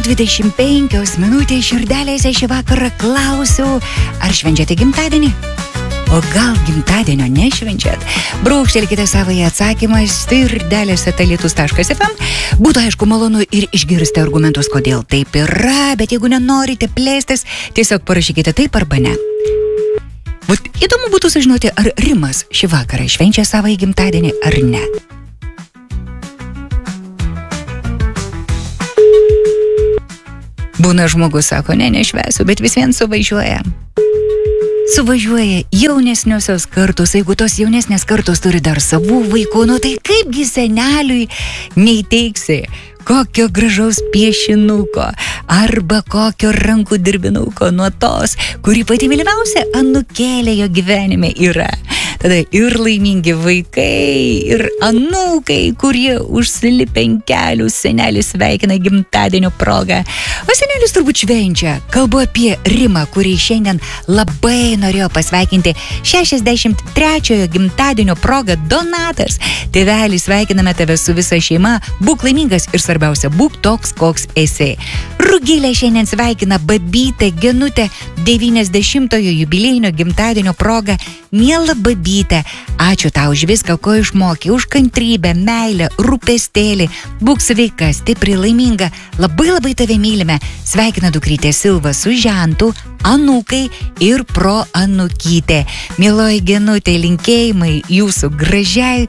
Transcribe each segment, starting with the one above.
7:25 širdelėse šį vakarą klausiu, ar švenčiate gimtadienį? O gal gimtadienio nešvenčiat? Brūkštelkite savąjį atsakymą stirdelės@litus.fm. Būtų aišku malonu ir išgirsti argumentus, kodėl taip yra, bet jeigu nenorite plėstis, tiesiog parašykite taip arba ne. Vat įdomu būtų sužinoti, ar Rimas šį vakarą švenčia savąjį gimtadienį ar ne. Būna žmogus sako, nešvesiu, bet vis vien suvažiuoja. Suvažiuoja jaunesniosios kartos, jeigu tos jaunesnės kartos turi dar savų vaikų, nu tai kaipgi seneliui neįteiksi kokio gražaus piešinuko arba kokio rankų dirbinuko nuo tos, kuri pati mylimiausia anūkėlė jo gyvenime yra. Tada ir laimingi vaikai, ir anūkai, kurie užsilipę ant kelių, senelis sveikina gimtadienio progą. O senelis turbūt švenčia. Kalbu apie Rimą, kurį šiandien labai norėjo pasveikinti 63-ojo gimtadienio progą. Donatas, tėveli, sveikiname tave su visa šeima, būk laimingas ir svarbiausia, būk toks, koks esi. Rugilė šiandien sveikina babytę Genutę 90-ojo jubiliejinio gimtadienio progą. Miela babytė, ačiū tau už viską, ko išmokė, už kantrybę, meilę, rūpestėlį. Būk sveika, stipri, laiminga, labai tave mylime. Sveikina dukrytė Silva su žentu, anūkai ir proanūkytė. Mieloji Genutė, linkėjimai jūsų gražiai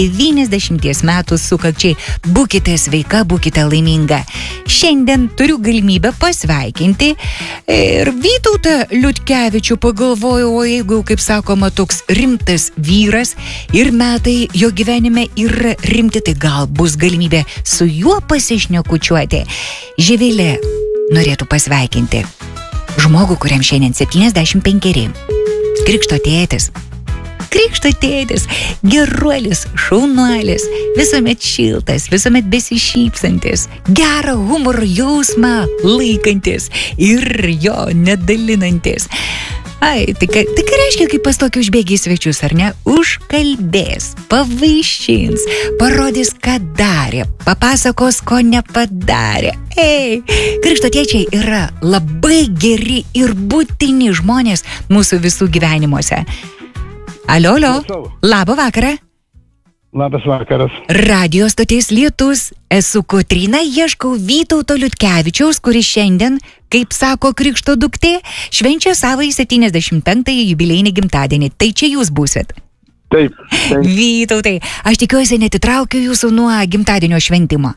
90 metų sukakčiai. Būkite sveika, būkite laiminga. Šiandien turiu galimybę pasveikinti ir Vytautą Liutkevičių. Pagalvojau, o jeigu, kaip sakoma, toks rimtas vyras ir metai jo gyvenime yra rimti, tai gal bus galimybė su juo pasišnekučiuoti. Živilė norėtų pasveikinti žmogų, kuriam šiandien 75. Krikšto tėtis. Krikšto tėtis, geruolis, šaunuolis, visuomet šiltas, visuomet besišypsantis, gerą humoro jausmą laikantis ir jo nedalinantis. Ai, tai ką reiškia, kai pas tokį užbėgi į svečius, ar ne? Užkalbės, pavaišins, parodys, ką darė, papasakos, ko nepadarė. Ei, krikšto tėčiai yra labai geri ir būtini žmonės mūsų visų gyvenimuose. Alio, labą vakarą. Labas vakaras. Radio stotis Lietus. Esu Kotryna, ieškau Vytauto Liutkevičiaus, kuris šiandien, kaip sako krikšto duktė, švenčia savąjį 75-ąjį jubiliejinį gimtadienį. Tai čia jūs būsit. Taip. Vytautai, aš tikiuosi netitraukiu jūsų nuo gimtadienio šventimo.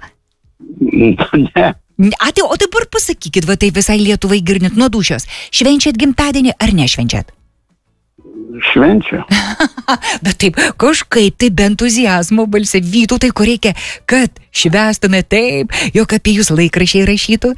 Ne. O dabar pasakykit, va taip visai Lietuvai girdint nuo dūšios. Švenčiat gimtadienį ar nešvenčiat? Švenčiu. Bet taip, kažkaip tai be entuziazmo balse. Vytautai, ko reikia, kad švęstume taip, jog apie jūs laikraščiai rašytų?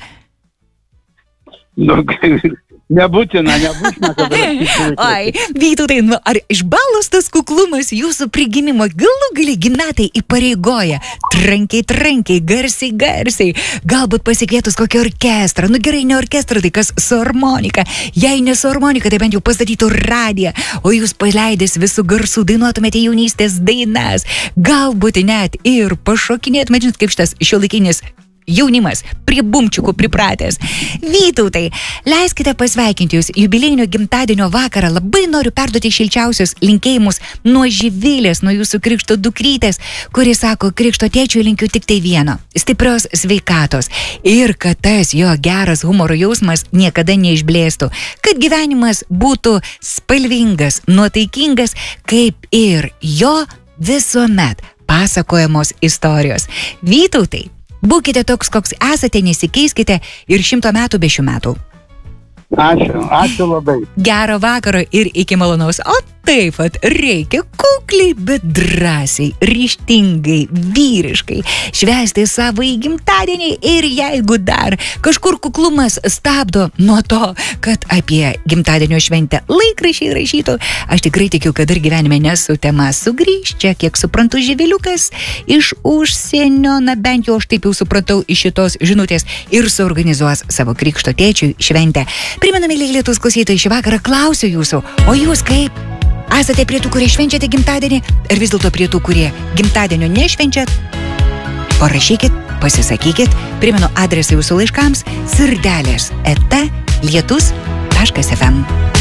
Nebūtina, kad rašytų. Ai, Vytautai, ar išbalos tas kuklumas jūsų prigimimo galų gali gimmetai įpareigoja? Trankiai, garsiai. Galbūt pasikvietus kokį orkestrą. Nu gerai, ne orkestrą, tai kas su harmonika. Jei ne su harmonika, tai bent jau pastatytų radiją, o jūs paleidęs visų garsų dainuotumėte jaunystės dainas. Galbūt net ir pašokinėtumėte, žinot, kaip šitas šiuolaikinis jaunimas prie bumčiukų pripratęs. Vytautai, leiskite pasveikinti jūs jubiliejinio gimtadienio vakarą. Labai noriu perduoti šilčiausius linkėjimus nuo Živilės, nuo jūsų krikšto dukrytės, kuri sako, krikšto tėčiui linkiu tik tai vieno – stiprios sveikatos ir kad tas jo geras humoro jausmas niekada neišblėstų, kad gyvenimas būtų spalvingas, nuotaikingas, kaip ir jo visuomet pasakojamos istorijos. Vytautai, būkite toks, koks esate, nesikeiskite ir 100 metų be šių metų. Ačiū labai. Gero vakaro ir iki malonaus. O taip pat reikia kukliai, bet drąsiai, ryžtingai, vyriškai švęsti savo gimtadienį ir jeigu dar kažkur kuklumas stabdo nuo to, kad apie gimtadienio šventę laikraščiai rašytų, aš tikrai tikiu, kad ir gyvenime nesu tema sugrįž. Čia, kiek suprantu, Živiliukas iš užsienio, na bent jau aš taip jau supratau iš šitos žinutės, ir suorganizuos savo krikšto tėčiui šventę. Primenu, mėlyje Lietuvos klausytojai, šį vakarą klausiu jūsų, o jūs kaip? Esate prie tų, kurie švenčiate gimtadienį, ar vis dėlto prie tų, kurie gimtadienio nešvenčiat? Parašykit, pasisakykit, primenu adresą jūsų laiškams sirdelės@lietus.fm.